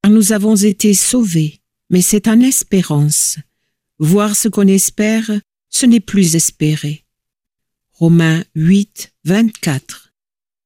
car nous avons été sauvés, mais c'est en espérance. Voir ce qu'on espère, ce n'est plus espérer. Romains 8, 24.